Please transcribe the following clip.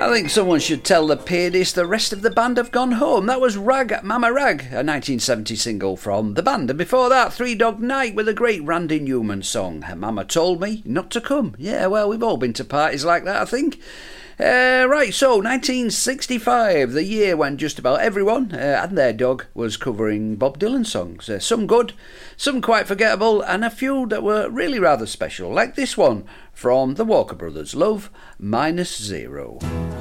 I think someone should tell the Peardies the rest of the band have gone home. That was Rag, Mama Rag, a 1970 single from the band. And before that, Three Dog Night with a great Randy Newman song, Mama Told Me Not to Come. Yeah, well, we've all been to parties like that, I think. Right, so 1965, the year when just about everyone and their dog was covering Bob Dylan songs. Some good, some quite forgettable, and a few that were really rather special, like this one from the Walker Brothers, Love Minus Zero.